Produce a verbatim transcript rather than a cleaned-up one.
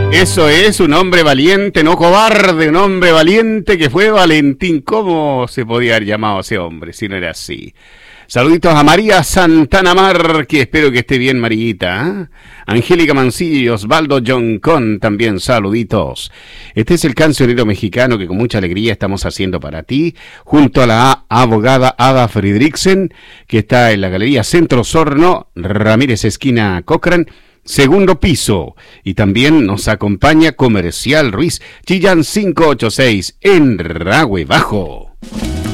Eso es, un hombre valiente, no cobarde, un hombre valiente que fue Valentín. ¿Cómo se podía haber llamado a ese hombre si no era así? Saluditos a María Santana Mar, que espero que esté bien, Marillita. ¿eh? Angélica Mancillo, Osvaldo Joncón, también saluditos. Este es el cancionero mexicano que con mucha alegría estamos haciendo para ti, junto a la abogada Ada Friedrichsen, que está en la Galería Centro Sorno, Ramírez Esquina Cochrane, segundo piso. Y también nos acompaña Comercial Ruiz, Chillán quinientos ochenta y seis, en Rahue Bajo.